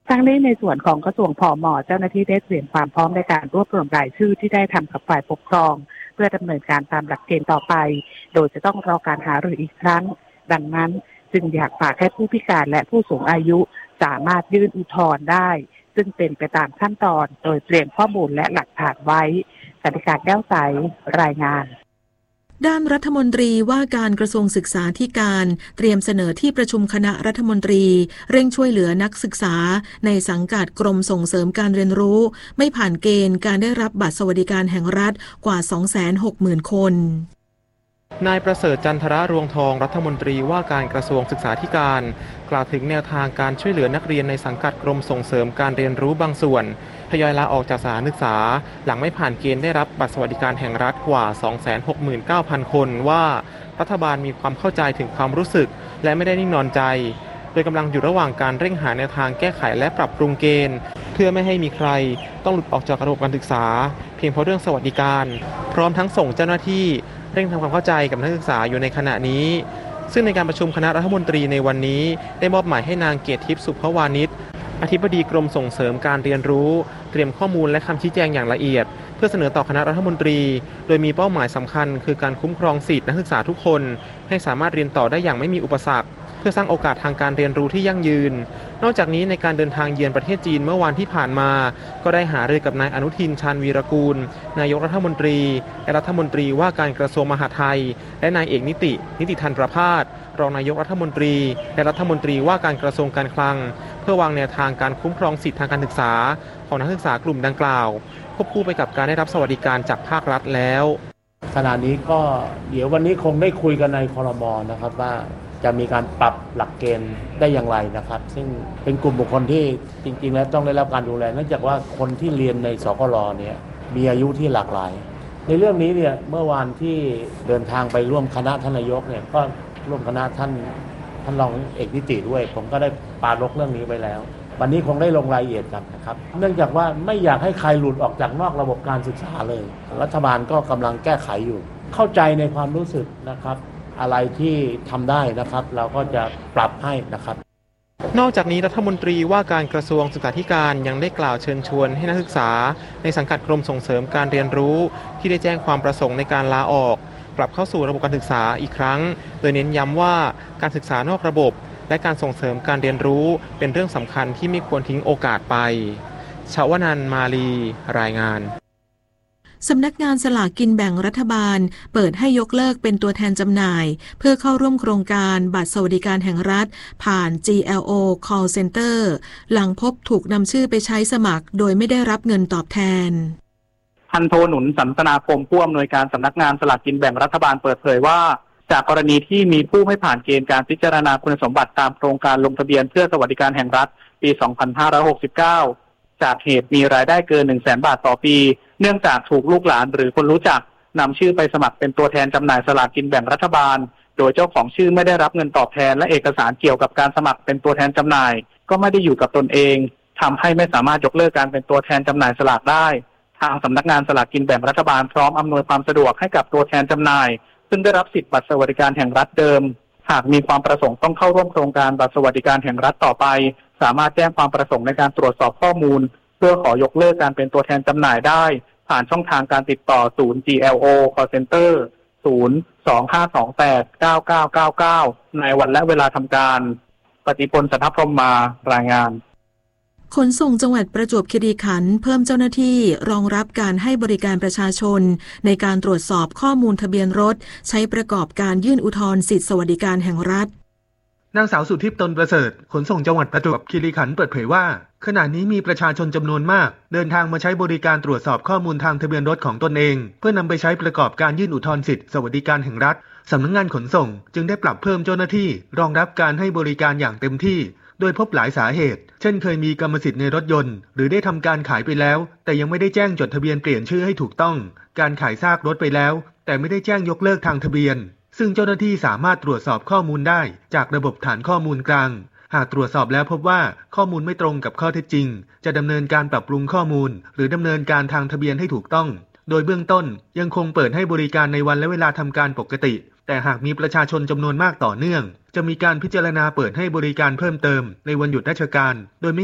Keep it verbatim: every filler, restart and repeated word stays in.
ทั้งนี้ในส่วนของกระทรวงพม.เจ้าหน้าที่ได้เตรียมความพร้อมในการรวบรวมรายชื่อที่ได้ทำกับฝ่ายปกครองเพื่อดำเนินการตามหลักเกณฑ์ต่อไปโดยจะต้องรอการหารืออีกครั้งดังนั้นจึงอยากฝากให้ผู้พิการและผู้สูงอายุสามารถยื่นอุทธรณ์ได้ซึ่งเป็นไปตามขั้นตอนโดยเตรียมข้อมูลและหลักฐานไว้กติกาแก้วใสรายงานด้านรัฐมนตรีว่าการกระทรวงศึกษาธิการเตรียมเสนอที่ประชุมคณะรัฐมนตรีเร่งช่วยเหลือนักศึกษาในสังกัดกรมส่งเสริมการเรียนรู้ไม่ผ่านเกณฑ์การได้รับบัตรสวัสดิการแห่งรัฐกว่า สองแสนหกหมื่น คนนายประเสริฐจันทรรวงทองรัฐมนตรีว่าการกระทรวงศึกษาธิการกล่าวถึงแนวทางการช่วยเหลือนักเรียนในสังกัดกรมส่งเสริมการเรียนรู้บางส่วนทยอยลาออกจากสถานศึกษาหลังไม่ผ่านเกณฑ์ได้รับบัตรสวัสดิการแห่งรัฐกว่า สองแสนหกหมื่นเก้าพัน คนว่ารัฐบาลมีความเข้าใจถึงความรู้สึกและไม่ได้นิ่งนอนใจโดยกำลังอยู่ระหว่างการเร่งหาแนวทางแก้ไขและปรับปรุงเกณฑ์เพื่อไม่ให้มีใครต้องหลุดออกจากระบบการศึกษาเพียงเพราะเรื่องสวัสดิการพร้อมทั้งส่งเจ้าหน้าที่เร่งทำความเข้าใจกับนักศึกษาอยู่ในขณะนี้ซึ่งในการประชุมคณะรัฐมนตรีในวันนี้ได้มอบหมายให้นางเกตทิพย์สุภวานิชอธิบดีกรมส่งเสริมการเรียนรู้เตรียมข้อมูลและคำชี้แจงอย่างละเอียดเพื่อเสนอต่อคณะรัฐมนตรีโดยมีเป้าหมายสำคัญคือการคุ้มครองสิทธินักศึกษาทุกคนให้สามารถเรียนต่อได้อย่างไม่มีอุปสรรคเพื่อสร้างโอกาสทางการเรียนรู้ที่ยั่งยืนนอกจากนี้ในการเดินทางเยือนประเทศจีนเมื่อวานที่ผ่านมาก็ได้หารือกับนายอนุทินชาญวีรกูลนายกรัฐมนตรีและรัฐมนตรีว่าการกระทรวงมหาดไทยและนายเอกนิตินิติธันประภาสรองนายกรัฐมนตรีและรัฐมนตรีว่าการกระทรวงการคลังเพื่อวางแนวทางการคุ้มครองสิทธิทางการศึกษาของนักศึกษากลุ่มดังกล่าวควบคู่ไปกับการได้รับสวัสดิการจากภาครัฐแล้วขณะนี้ก็เดี๋ยววันนี้คงได้คุยกันในครม.นะครับว่าจะมีการปรับหลักเกณฑ์ได้อย่างไรนะครับซึ่งเป็นกลุ่มบุคคลที่จริงๆแล้วต้องได้รับการดูแลเนื่องจากว่าคนที่เรียนในสกล.เนี่ยมีอายุที่หลากหลายในเรื่องนี้เนี่ยเมื่อวานที่เดินทางไปร่วมคณะท่านนายกเนี่ยก็ร่วมคณะท่านท่านรองเอกนิติด้วยผมก็ได้ปรารภเรื่องนี้ไปแล้ววันนี้คงได้ลงรายละเอียดกันนะครับเนื่องจากว่าไม่อยากให้ใครหลุดออกจากนอกระบบการศึกษาเลยรัฐบาลก็กำลังแก้ไขอยู่เข้าใจในความรู้สึกนะครับอะไรที่ทำได้นะครับเราก็จะปรับให้นะครับนอกจากนี้รัฐมนตรีว่าการกระทรวงศึกษาธิการยังได้กล่าวเชิญชวนให้นักศึกษาในสังกัดกรมส่งเสริมการเรียนรู้ที่ได้แจ้งความประสงค์ในการลาออกกลับเข้าสู่ระบบการศึกษาอีกครั้งโดยเน้นย้ำว่าการศึกษานอกระบบและการส่งเสริมการเรียนรู้เป็นเรื่องสำคัญที่ไม่ควรทิ้งโอกาสไปชวนันท์มาลีรายงานสำนักงานสลากกินแบ่งรัฐบาลเปิดให้ยกเลิกเป็นตัวแทนจำหน่ายเพื่อเข้าร่วมโครงการบัตรสวัสดิการแห่งรัฐผ่าน จี แอล โอ Call Center หลังพบถูกนำชื่อไปใช้สมัครโดยไม่ได้รับเงินตอบแทนพันโทหนุนสันตนาคมผู้อำนวยการสำนักงานสลากกินแบ่งรัฐบาลเปิดเผยว่าจากกรณีที่มีผู้ไม่ผ่านเกณฑ์การพิจารณาคุณสมบัติตามโครงการลงทะเบียนเพื่อสวัสดิการแห่งรัฐปี สองพันห้าร้อยหกสิบเก้า จากเหตุมีรายได้เกิน หนึ่งแสน บาทต่อปีเนื่องจากถูกลูกหลานหรือคนรู้จักนำชื่อไปสมัครเป็นตัวแทนจำหน่ายสลากกินแบ่งรัฐบาลโดยเจ้าของชื่อไม่ได้รับเงินตอบแทนและเอกสารเกี่ยวกับการสมัครเป็นตัวแทนจำหน่ายก็ไม่ได้อยู่กับตนเองทำให้ไม่สามารถยกเลิกการเป็นตัวแทนจำหน่ายสลากได้ทางสำนักงานสลากกินแบ่งรัฐบาลพร้อมอำนวยความสะดวกให้กับตัวแทนจำหน่ายซึ่งได้รับสิทธิบัตรสวัสดิการแห่งรัฐเดิมหากมีความประสงค์ต้องเข้าร่วมโครงการบัตรสวัสดิการแห่งรัฐต่อไปสามารถแจ้งความประสงค์ในการตรวจสอบข้อมูลเพื่อขอยกเลิกการเป็นตัวแทนจำหน่ายได้ผ่านช่องทางการติดต่อศูนย์ จี แอล โอ Call Center ศูนย์ สอง ห้า สอง แปด เก้า เก้า เก้า เก้าในวันและเวลาทำการปฏิพล สัทธพรหมมารายงานขนส่งจังหวัดประจวบคีรีขันธ์เพิ่มเจ้าหน้าที่รองรับการให้บริการประชาชนในการตรวจสอบข้อมูลทะเบียนรถใช้ประกอบการยื่นอุทธรณ์สิทธิสวัสดิการแห่งรัฐนางสาวสุทิพย์ตนประเสริฐขนส่งจังหวัดประจวบคีรีขันธ์เปิดเผยว่าขณะนี้มีประชาชนจำนวนมากเดินทางมาใช้บริการตรวจสอบข้อมูลทางทะเบียนรถของตนเองเพื่อนำไปใช้ประกอบการยื่นอุทธรณ์สิทธิสวัสดิการแห่งรัฐสำนักงานขนส่งจึงได้ปรับเพิ่มเจ้าหน้าที่รองรับการให้บริการอย่างเต็มที่โดยพบหลายสาเหตุเช่นเคยมีกรรมสิทธิ์ในรถยนต์หรือได้ทำการขายไปแล้วแต่ยังไม่ได้แจ้งจดทะเบียนเปลี่ยนชื่อให้ถูกต้องการขายซากรถไปแล้วแต่ไม่ได้แจ้งยกเลิกทางทะเบียนซึ่งเจ้าหน้าที่สามารถตรวจสอบข้อมูลได้จากระบบฐานข้อมูลกลางหากตรวจสอบแล้วพบว่าข้อมูลไม่ตรงกับข้อเท็จจริงจะดำเนินการปรับปรุงข้อมูลหรือดำเนินการทางทะเบียนให้ถูกต้องโดยเบื้องต้นยังคงเปิดให้บริการในวันและเวลาทำการปกติแต่หากมีประชาชนจำนวนมากต่อเนื่องจะมีการพิจารณาเปิดให้บริการเพิ่มเติมในวันหยุดราชการโดยไม่